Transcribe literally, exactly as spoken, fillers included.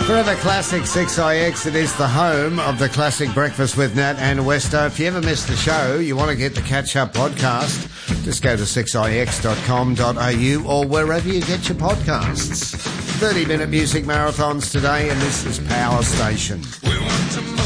Forever Classic six I X, it is the home of the Classic Breakfast with Nat and Westo. If you ever missed the show, you want to get the catch-up podcast, just go to six I X dot com dot A U or wherever you get your podcasts. thirty minute music marathons today, and this is Power Station. We want to